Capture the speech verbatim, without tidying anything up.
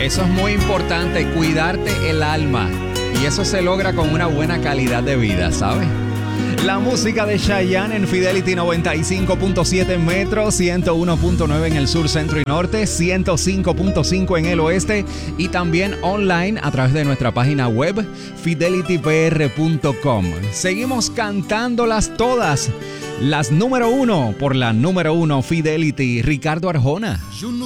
Eso es muy importante, cuidarte el alma. Y eso se logra con una buena calidad de vida, ¿sabes? La música de Chayanne en Fidelity noventa y cinco punto siete en Metro, ciento uno punto nueve en el sur, centro y norte, ciento cinco punto cinco en el oeste y también online a través de nuestra página web fidelity p r punto com. Seguimos cantándolas todas. Las número uno por la número uno Fidelity, Ricardo Arjona.